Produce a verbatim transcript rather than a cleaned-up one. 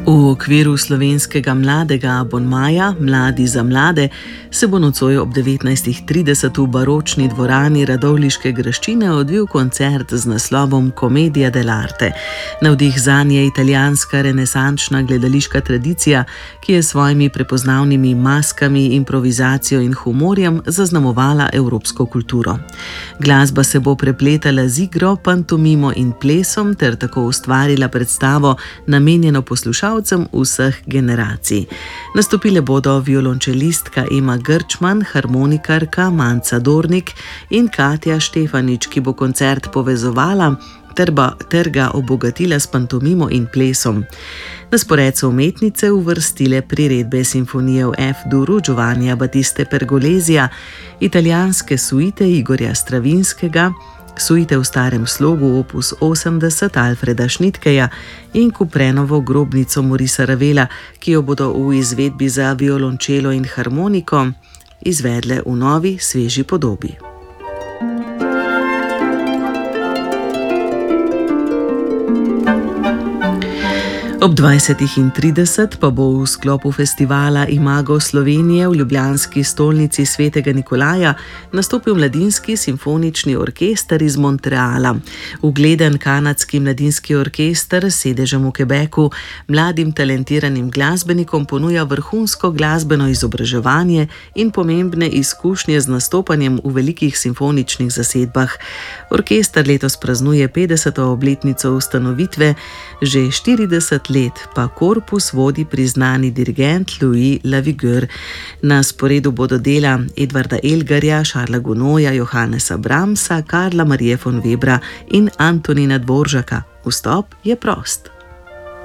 V okviru slovenskega mladega abonmaja Mladi za mlade se bo nocoj ob devetnajstih trideset v baročni dvorani Radovljiške graščine odvil koncert z naslovom Commedia dell'arte. Navdih zanj je italijanska renesančna gledališka tradicija, ki je s svojimi prepoznavnimi maskami, improvizacijo in humorjem zaznamovala evropsko kulturo. Glasba se bo prepletala z igro, pantomimo in plesom ter tako ustvarila predstavo namenjeno poslušalcem vseh generacij. Nastopile bodo violončelistka Ema Grčman, harmonikarka Manca Dornik in Katja Štefanič, ki bo koncert povezovala ter, ba, ter ga obogatila s pantomimo in plesom. Na spored so umetnice uvrstile priredbe simfonije v F-duru Giovannija Battiste Pergolesija, italijanske suite Igorja Stravinskega, suite v starem slogu opus osemdeset Alfreda Schnittkeja in Kuprenovo grobnico Maurica Ravela, ki jo bodo v izvedbi za violončelo in harmoniko izvedle v novi, sveži podobi. Ob dvajsetih trideset pa bo v sklopu festivala Imago Slovenije v ljubljanski stolnici Svetega Nikolaja nastopil mladinski simfonični orkester iz Montreala. Ugleden kanadski mladinski orkester s sedežem v Quebecu mladim talentiranim glasbenikom ponuja vrhunsko glasbeno izobraževanje in pomembne izkušnje z nastopanjem v velikih simfoničnih zasedbah. Orkester letos praznuje petdeseto obletnico ustanovitve, že štirideset let pa korpus vodi priznani dirigent Louis Lavigueur. Na sporedu bodo dela Edvarda Elgarja, Šarla Gounodja, Johannesa Brahmsa, Karla Marije von Webra in Antonina Dvoržaka. Vstop je prost.